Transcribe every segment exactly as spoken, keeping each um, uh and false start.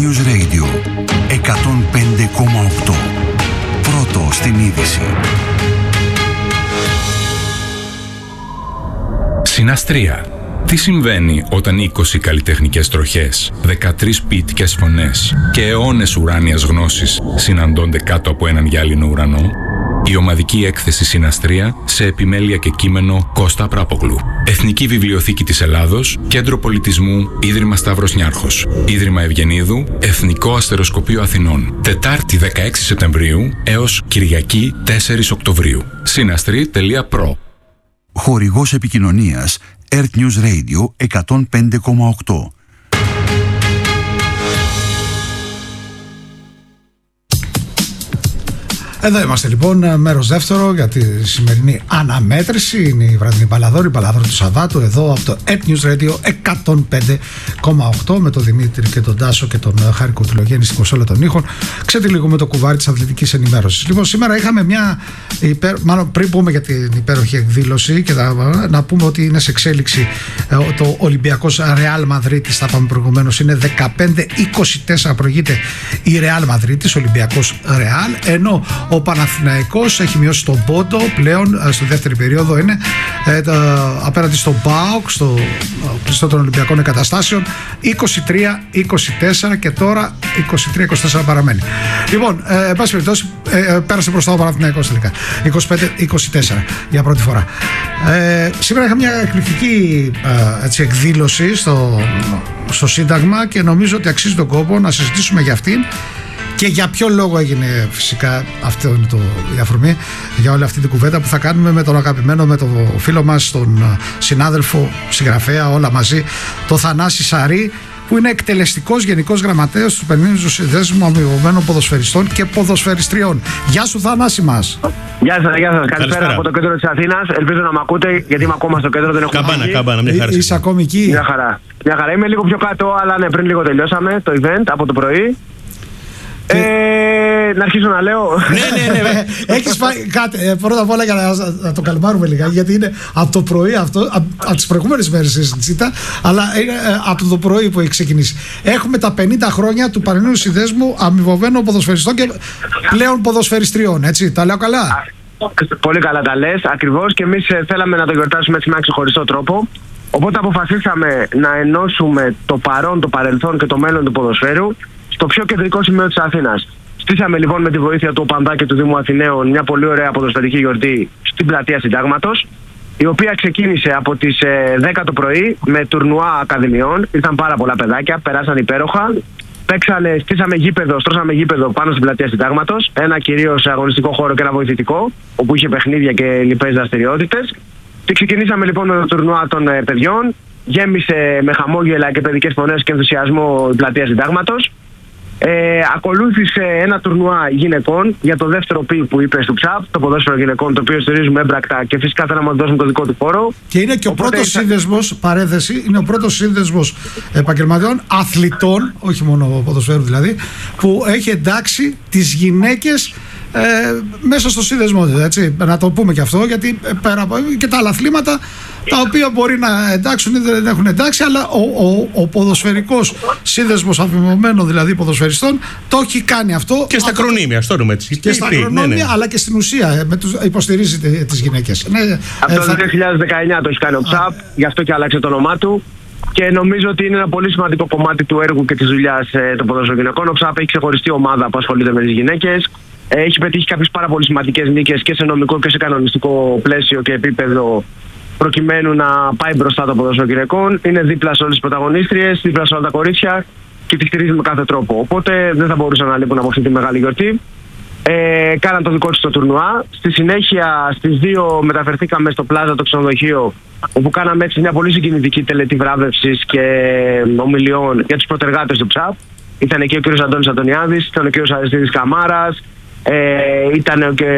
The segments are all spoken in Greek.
News Radio εκατόν πέντε κόμμα οκτώ. Πρώτο στην είδηση. Συναστρία. Τι συμβαίνει όταν είκοσι καλλιτεχνικές τροχές, δεκατρείς ποιητικές φωνές και αιώνες ουράνιας γνώσης συναντώνται κάτω από έναν γυάλινο ουρανό? Η ομαδική έκθεση Συναστρία σε επιμέλεια και κείμενο Κώστα Πράπογλου. Εθνική Βιβλιοθήκη της Ελλάδος, Κέντρο Πολιτισμού, Ίδρυμα Σταύρος Νιάρχος, Ίδρυμα Ευγενίδου, Εθνικό Αστεροσκοπείο Αθηνών. Τετάρτη δεκαέξι Σεπτεμβρίου έως Κυριακή τέσσερις Οκτωβρίου. Συναστρή τελεία προ. Χορηγός επικοινωνίας Earth News Radio εκατόν πέντε κόμμα οκτώ. Εδώ είμαστε λοιπόν, μέρος δεύτερο για τη σημερινή αναμέτρηση. Είναι η βραδινή Παλαδόρη, η Παλαδόρη του Σαββάτου, εδώ από το Earth News Radio εκατόν πέντε κόμμα οκτώ με τον Δημήτρη και τον Τάσο και τον Χάρη Κοτυλογέννη στην κονσόλα των ήχων. Ξετυλίγουμε το κουβάρι της αθλητικής ενημέρωσης. Λοιπόν, σήμερα είχαμε μια, υπέρ, μάλλον πριν πούμε για την υπέροχη εκδήλωση και να, να πούμε ότι είναι σε εξέλιξη το Ολυμπιακός Ρεάλ Μαδρίτης, θα πάμε προηγουμένως, είναι δεκαπέντε είκοσι τέσσερα προηγείται η Ρεάλ Μαδρίτης, Ολυμπιακός Ρεάλ, ενώ ο Παναθηναϊκός έχει μειώσει τον πόντο πλέον στη δεύτερη περίοδο, είναι ε, τα, απέναντι στον ΠΑΟΚ, στο κλειστό των Ολυμπιακών Εγκαταστάσεων, είκοσι τρία είκοσι τέσσερα και τώρα είκοσι τρία είκοσι τέσσερα παραμένει. Λοιπόν, ε, εν πάση περιπτώσει, ε, πέρασε μπροστά ο Παναθηναϊκός τελικά, είκοσι πέντε είκοσι τέσσερα για πρώτη φορά. Ε, σήμερα είχα μια εκπληκτική ε, έτσι, εκδήλωση στο, στο Σύνταγμα και νομίζω ότι αξίζει τον κόπο να συζητήσουμε για αυτήν. Και για ποιο λόγο έγινε φυσικά, αυτό είναι το, η αφορμή για όλη αυτή την κουβέντα που θα κάνουμε με τον αγαπημένο, με τον φίλο μας, τον συνάδελφο, συγγραφέα, όλα μαζί, το Θανάση Σαρή, που είναι εκτελεστικός γενικός γραμματέας του Πανελλήνιου Συνδέσμου Αμοιβωμένων Ποδοσφαιριστών και Ποδοσφαιριστριών. Γεια σου, Θανάση μας. Γεια σας, γεια σας. Καλησπέρα από το κέντρο της Αθήνας. Ελπίζω να με ακούτε, γιατί είμαι ακόμα στο κέντρο, δεν έχω Καμπάνα, καμπάνα, μια χαρά. Είσαι ακόμη εκεί? Μια χαρά. Μια χαρά. Είμαι λίγο πιο κάτω, αλλά ναι, πριν λίγο τελειώσαμε το event από το πρωί. Και... Ε, να αρχίσω να λέω. Ναι, ναι, ναι. Έχεις πάει κάτι. Ε, πρώτα απ' όλα για να, να το καλμάρουμε λιγάκι, γιατί είναι από το πρωί αυτό, από, από τις προηγούμενες μέρες συζήτηση, αλλά είναι ε, από το πρωί που έχει ξεκινήσει. Έχουμε τα πενήντα χρόνια του Πανελλήνιου Συνδέσμου Αμοιβωμένων Ποδοσφαιριστών και πλέον Ποδοσφαιριστριών. Έτσι, τα λέω καλά? Πολύ καλά τα λες. Ακριβώς, και εμείς θέλαμε να το γιορτάσουμε έτσι με ένα ξεχωριστό τρόπο. Οπότε αποφασίσαμε να ενώσουμε το παρόν, το παρελθόν και το μέλλον του ποδοσφαίρου στο πιο κεντρικό σημείο της Αθήνας. Στήσαμε λοιπόν με τη βοήθεια του ΟΠΑΝΔΑ και του Δήμου Αθηναίων μια πολύ ωραία ποδοσφαιρική γιορτή στην πλατεία Συντάγματος, η οποία ξεκίνησε από τις δέκα το πρωί με τουρνουά ακαδημιών. Ήρθαν πάρα πολλά παιδάκια, περάσαν υπέροχα. Παίξανε, στήσαμε γήπεδο, στρώσαμε γήπεδο πάνω στην πλατεία Συντάγματος. Ένα κυρίως αγωνιστικό χώρο και ένα βοηθητικό, όπου είχε παιχνίδια και λοιπές δραστηριότητες. Και ξεκινήσαμε λοιπόν με το τουρνουά των παιδιών. Γέμισε με χαμόγελα και παιδικές φωνές και ενθουσιασμό η πλατεία Συντάγματος. Ε, ακολούθησε ένα τουρνουά γυναικών για το δεύτερο πι που είπε του ΨΑΠ, το ποδόσφαιρο γυναικών, το οποίο στηρίζουμε έμπρακτα και φυσικά θέλαμε να δώσουμε το δικό του χώρο. Και είναι και ο Οπότε πρώτος θα... σύνδεσμος, παρένθεση, είναι ο πρώτος σύνδεσμος επαγγελματιών, αθλητών, όχι μόνο ποδοσφαίρου δηλαδή, που έχει εντάξει τις γυναίκες ε, μέσα στο σύνδεσμό, έτσι, να το πούμε και αυτό, γιατί πέρα από και τα άλλα αθλήματα τα οποία μπορεί να εντάξουν ή δεν έχουν εντάξει, αλλά ο, ο, ο ποδοσφαιρικός σύνδεσμος αμοιβωμένων δηλαδή ποδοσφαιριστών το έχει κάνει αυτό. Και στα ακρονίμια, στο όνομα έτσι. Και στα ακρονίμια, ναι, ναι. Αλλά και στην ουσία με τους, υποστηρίζει τις γυναίκες. Ναι, από το θα... δύο χιλιάδες δεκαεννιά το έχει κάνει ο ΨΑΠ, γι' αυτό και άλλαξε το όνομά του. Και νομίζω ότι είναι ένα πολύ σημαντικό κομμάτι του έργου και της δουλειάς ε, των ποδοσφαιρικών γυναικών. Ο ΨΑΠ έχει ξεχωριστή ομάδα που ασχολείται με τις γυναίκες. Έχει πετύχει κάποιες πάρα πολύ σημαντικές νίκες και σε νομικό και σε κανονιστικό πλαίσιο και επίπεδο, προκειμένου να πάει μπροστά το ποδόσφαιρο γυναικών. Είναι δίπλα σε όλες τις πρωταγωνίστριες, δίπλα σε όλα τα κορίτσια και τη στηρίζει με κάθε τρόπο. Οπότε δεν θα μπορούσαν να λείπουν από αυτή τη μεγάλη γιορτή. Ε, κάναν το δικό τους το τουρνουά. Στη συνέχεια στις δύο μεταφερθήκαμε στο Πλάζα, το ξενοδοχείο, όπου κάναμε έτσι μια πολύ συγκινητική τελετή βράβευσης και ομιλιών για τους προτεργάτες του ΨΑΠ. Ήταν εκεί ο κ. Αντώνης Αντωνιάδης, ήταν ο κ. Αριστίδης Καμάρας, ε, ήταν και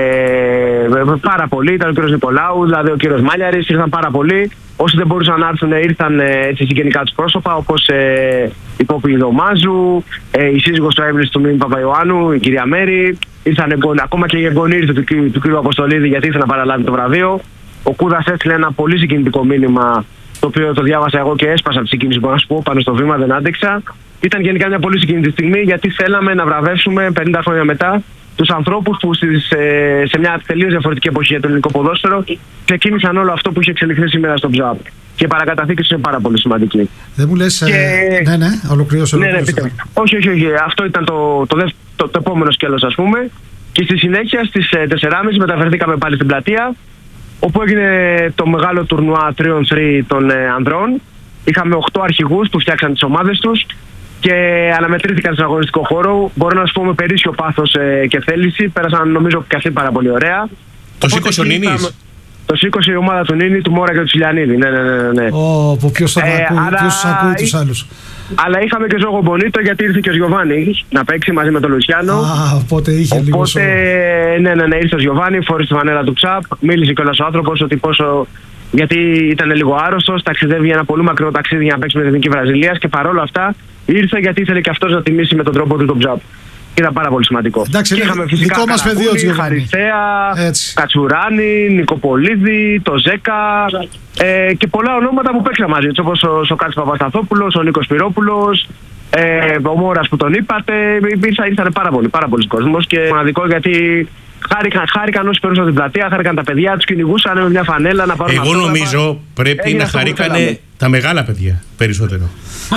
πάρα πολλοί, ήταν ο κ. Νικολάου, δηλαδή ο κ. Μάλιαρης, ήρθαν πάρα πολλοί. Όσοι δεν μπορούσαν να έρθουν, ήρθαν έτσι συγγενικά τους πρόσωπα, όπως ε, η Πόπη Δωμάζου, ε, η σύζυγος του Έμιλης του Μίμη Παπαϊωάννου, η κυρία Μέρη, ήρθαν ακόμα και οι εγγονείς του, του, του κ. Αποστολίδη, γιατί ήθελαν να παραλάβει το βραβείο. Ο Κούδας έστειλε ένα πολύ συγκινητικό μήνυμα το οποίο το διάβασα εγώ και έσπασα από τη συγκίνηση, μπορώ να σου πω, πάνω στο βήμα, δεν άντεξα. Ήταν γενικά μια πολύ συγκίνητη στιγμή, γιατί θέλαμε να βραβεύσουμε πενήντα χρόνια μετά τους ανθρώπους που στις, σε μια τελείως διαφορετική εποχή για το ελληνικό ποδόσφαιρο ξεκίνησαν όλο αυτό που είχε εξελιχθεί σήμερα στο Ψαπ. Και η παρακαταθήκη είναι πάρα πολύ σημαντική. Δεν μου λες. Και... Ε, ναι, ναι, ολοκλήρωσε. Ναι, ναι, πείτε. Όχι, όχι, όχι. Αυτό ήταν το, το, το, το, το επόμενο σκέλος, ας πούμε. Και στη συνέχεια στις τέσσερις και μισή μεταφερθήκαμε πάλι στην πλατεία, όπου έγινε το μεγάλο τουρνουά τρία on τρία των ε, ανδρών. Είχαμε οκτώ αρχηγούς που φτιάξαν τις ομάδες τους και αναμετρήθηκαν στον αγωνιστικό χώρο. Μπορώ να σου πω με περίσσιο πάθος ε, και θέληση. Πέρασαν νομίζω και αυτοί πάρα πολύ ωραία. Το σήκωσε ο Νίνης. Το σήκωσε η ομάδα του Νίνη, του Μόρα και του Τσιλιανίδη. Ναι, ναι, ναι. ναι. Oh, ποιος τον ε, ακούει, άρα... ποιος ακούει τους άλλους. Αλλά είχαμε και Ζόγο Μπονίτο, γιατί ήρθε και ο Γιωβάνι να παίξει μαζί με τον Λουσιάνο. Α, οπότε είχε οπότε, λίγο. Οπότε, ναι, ναι, ναι, ήρθε ο Γιωβάνι, φόρησε τη φανέλα του Ψαπ. Μίλησε κιόλας ο άνθρωπος ότι πόσο. Γιατί ήταν λίγο άρρωστος, ταξιδεύει για ένα πολύ μακρό ταξίδι για να παίξει με την Εθνική Βραζιλίας και παρόλα αυτά ήρθε γιατί ήθελε και αυτός να τιμήσει με τον τρόπο του τον Ψαπ. Ήταν πάρα πολύ σημαντικό. Εντάξει, και είχαμε φυσικά δικό μας πεδίο, Χαριστέα, Κατσουράνη, Νικοπολίδη, το Ζέκα ε, και πολλά ονόματα που παίξαν μαζί, όπως ο Σοκάτης Παπασταθόπουλος, ο Νίκος Πυρόπουλος, ε, ο Μόρας που τον είπατε. Ήρθαν πάρα πολύ, πάρα πολλοί κόσμος και μοναδικό γιατί χάρηκαν, χάρηκαν όσοι περνούσαν την πλατεία, χάρηκαν τα παιδιά, τους κυνηγούσαν με μια φανέλα να πάρουν. Εγώ νομίζω πρέπει Έγινε να χαρήκανε τα μεγάλα παιδιά περισσότερο.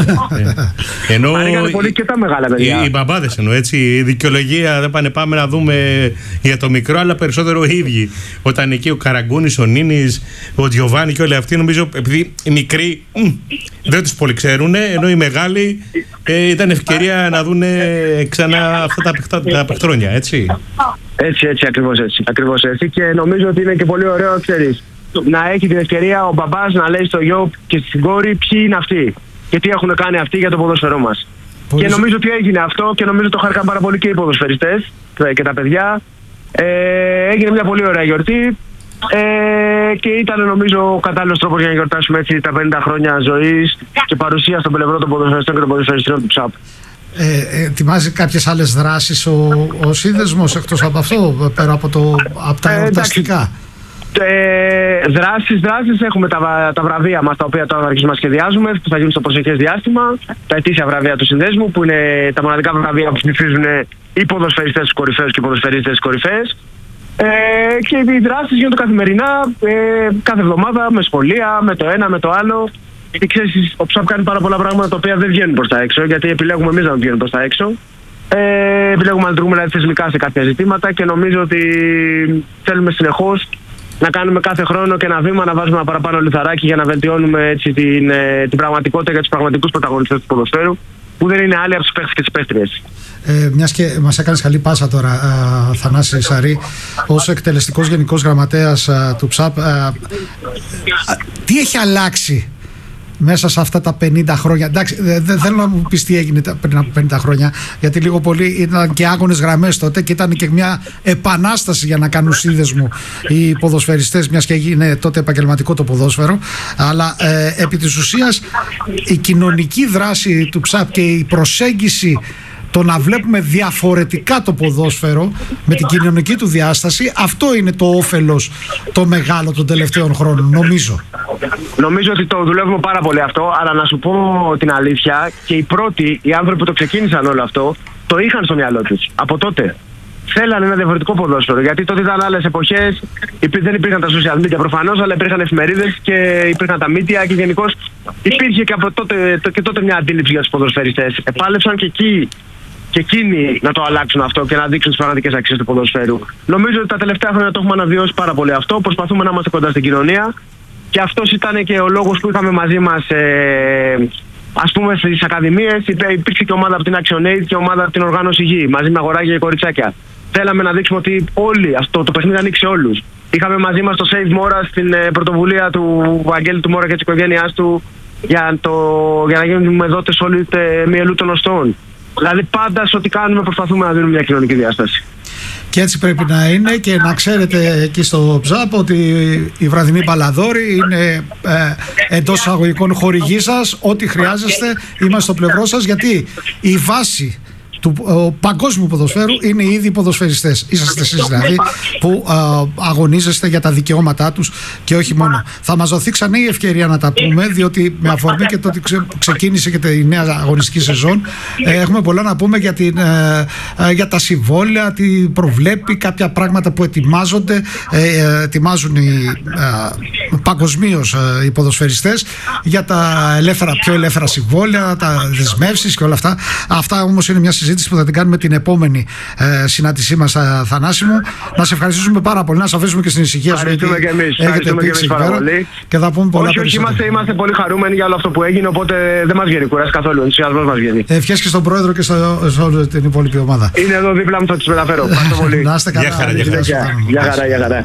ε, ενώ χαρήκανε πολύ και τα μεγάλα παιδιά. Οι, οι μπαμπάδες εννοώ, έτσι. Η δικαιολογία δεν πάνε πάμε να δούμε για το μικρό, αλλά περισσότερο οι ίδιοι. Όταν εκεί ο Καραγκούνης, ο Νίνης, ο Τζιοβάνι και όλοι αυτοί, νομίζω επειδή οι μικροί μ, δεν τους πολύ ξέρουν, ενώ οι μεγάλοι ε, ήταν ευκαιρία να δουν ξανά αυτά τα, τα παιχτρόνια, έτσι. Έτσι, έτσι, ακριβώς έτσι, ακριβώς έτσι. Και νομίζω ότι είναι και πολύ ωραίο, ξέρεις, να έχει την ευκαιρία ο μπαμπάς να λέει στο γιο και στην κόρη ποιοι είναι αυτοί και τι έχουν κάνει αυτοί για το ποδόσφαιρό μας. Πολύ... Και νομίζω ότι έγινε αυτό και νομίζω το χάρηκαν πάρα πολύ και οι ποδοσφαιριστές και τα παιδιά. Ε, έγινε μια πολύ ωραία γιορτή ε, και ήταν νομίζω ο κατάλληλος τρόπος για να γιορτάσουμε έτσι τα πενήντα χρόνια ζωής και παρουσία στον πλευρό των ποδοσφαιριστών και των ποδοσφαιριστών του Ψαπ. Ε, ετοιμάζει κάποιες άλλες δράσεις ο, ο σύνδεσμος εκτός από αυτό, πέρα από, το, από τα εορταστικά? Ε, δράσεις, δράσεις έχουμε τα, τα βραβεία μας τα οποία τώρα αρχίζουμε να σχεδιάζουμε που θα γίνουν στο προσεχές διάστημα, τα ετήσια βραβεία του συνδέσμου που είναι τα μοναδικά βραβεία που ψηφίζουν οι ποδοσφαιριστές τους κορυφαίους και οι ποδοσφαιριστές τους κορυφαίες ε, και οι δράσεις γίνονται καθημερινά ε, κάθε εβδομάδα με σχολεία, με το ένα, με το άλλο. Και ξέρεις, ο Ψαπ κάνει πάρα πολλά πράγματα τα οποία δεν βγαίνουν προς τα έξω, γιατί επιλέγουμε εμείς να βγαίνουν προς τα έξω. Ε, επιλέγουμε να λειτουργούμε δηλαδή θεσμικά σε κάποια ζητήματα και νομίζω ότι θέλουμε συνεχώς να κάνουμε κάθε χρόνο και ένα βήμα, να βάζουμε ένα παραπάνω λιθαράκι για να βελτιώνουμε έτσι την, ε, την πραγματικότητα για τους πραγματικούς πρωταγωνιστές του ποδοσφαίρου, που δεν είναι άλλοι από τους παίχτες και τις παίχτριες. Ε, μιας και μας έκανες καλή πάσα τώρα, α, Θανάση Σαρή, ως εκτελεστικός γενικός γραμματέας α, του Ψαπ, α, α, τι έχει αλλάξει μέσα σε αυτά τα πενήντα χρόνια? Εντάξει, δεν δε, θέλω να μου πεις τι έγινε πριν από πενήντα χρόνια, γιατί λίγο πολύ ήταν και άγονες γραμμές τότε και ήταν και μια επανάσταση για να κάνουν σύνδεσμο οι ποδοσφαιριστές, μιας και έγινε τότε επαγγελματικό το ποδόσφαιρο. Αλλά ε, επί της ουσίας η κοινωνική δράση του Ψαπ και η προσέγγιση, το να βλέπουμε διαφορετικά το ποδόσφαιρο με την κοινωνική του διάσταση, αυτό είναι το όφελος το μεγάλο των τελευταίων χρόνων, νομίζω. Νομίζω ότι το δουλεύουμε πάρα πολύ αυτό, αλλά να σου πω την αλήθεια, και οι πρώτοι, οι άνθρωποι που το ξεκίνησαν όλο αυτό, το είχαν στο μυαλό τους από τότε. Θέλανε ένα διαφορετικό ποδόσφαιρο, γιατί τότε ήταν άλλες εποχές, δεν υπήρχαν τα social media προφανώς, αλλά υπήρχαν εφημερίδες και υπήρχαν τα media και γενικώς υπήρχε και, από τότε, και τότε μια αντίληψη για τους ποδοσφαιριστές. Επάλεψαν και εκεί και εκείνοι να το αλλάξουν αυτό και να δείξουν τις πραγματικές αξίες του ποδοσφαίρου. Νομίζω ότι τα τελευταία χρόνια το έχουμε αναβιώσει πάρα πολύ αυτό. Προσπαθούμε να είμαστε κοντά στην κοινωνία και αυτός ήταν και ο λόγος που είχαμε μαζί μας, ε, ας πούμε, στις ακαδημίες. Υπήρξε και ομάδα από την Action Aid και ομάδα από την Οργάνωση Γη, μαζί με αγοράκια και κοριτσάκια. Θέλαμε να δείξουμε ότι όλοι, αυτό το παιχνίδι ανοίξει όλους. Είχαμε μαζί μας το Save Mora στην ε, πρωτοβουλία του Βαγγέλη του Μόρα και της οικογένειάς του για, το, για να γίνουν μεδότες όλοι μυελού των οστών. Δηλαδή πάντα σε ό,τι κάνουμε προσπαθούμε να δίνουμε μια κοινωνική διάσταση. Και έτσι πρέπει να είναι, και να ξέρετε εκεί στο Ψαπ ότι η βραδινή Μπαλαδόρη είναι ε, εντός εισαγωγικών χορηγή σας. Ό,τι χρειάζεστε είμαστε στο πλευρό σας, γιατί η βάση του ο, παγκόσμιου ποδοσφαίρου είναι ήδη οι ποδοσφαιριστές. Είσαστε εσείς δηλαδή που α, αγωνίζεστε για τα δικαιώματά τους και όχι μόνο. Θα μας δοθεί ξανά η ευκαιρία να τα πούμε, διότι με αφορμή και το ότι ξε, ξεκίνησε και η νέα αγωνιστική σεζόν, ε, έχουμε πολλά να πούμε για, την, ε, ε, για τα συμβόλαια, τι προβλέπει, κάποια πράγματα που ετοιμάζονται, ε, ε, ετοιμάζουν οι, ε, παγκοσμίως ε, οι ποδοσφαιριστές για τα ελεύθερα, πιο ελεύθερα συμβόλαια, τα δεσμεύσεις και όλα αυτά. Αυτά όμως είναι μια συζήτηση που θα την κάνουμε την επόμενη ε, συνάντησή μας, ε, Θανάση μου. Να σε ευχαριστήσουμε πάρα πολύ, να σε αφήσουμε και στην ησυχία σου. Ευχαριστούμε και εμείς. Ευχαριστούμε και εμείς πάρα πολύ. Και θα πούμε πολλά όχι, όχι, είμαστε, είμαστε πολύ χαρούμενοι για όλο αυτό που έγινε, οπότε δεν μας βγαίνει κουράς καθόλου. Ο ενθουσιασμός μας βγαίνει. Ευχές και στον πρόεδρο και στο, σε όλη την υπόλοιπη ομάδα. Είναι εδώ δίπλα μου, θα τους μεταφέρω. Ευχαριστώ πολύ. Να είστε καλά. Γεια χαρά, γεια χαρά. Γεια χαρά, γεια χαρά.